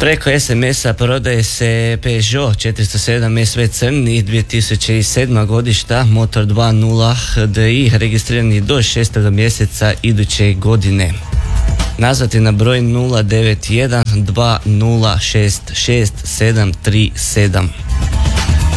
Preko SMS-a prodaje se Peugeot 407 SV crni 2007. godišta, motor 2.0 HDI, registrirani do 6. mjeseca iduće godine. Nazvati na broj 091 2066 737.